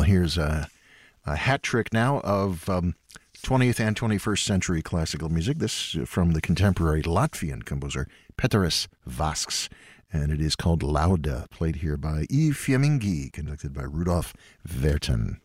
here's a hat trick now of 20th and 21st century classical music. This from the contemporary Latvian composer Pēteris Vasks, and it is called Lauda, played here by Yves Fiammingi, conducted by Rudolf Vertin.